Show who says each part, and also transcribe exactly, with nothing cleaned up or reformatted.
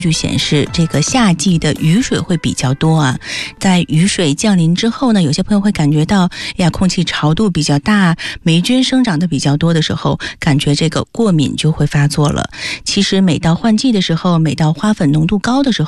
Speaker 1: 据显示，这个夏季的雨水会比较多啊，在雨水降临之后呢，有些朋友会感觉到呀，空气潮度比较大，霉菌生长的比较多的时候，感觉这个过敏就会发作了。其实每到换季的时候，每到花粉浓度高的时候，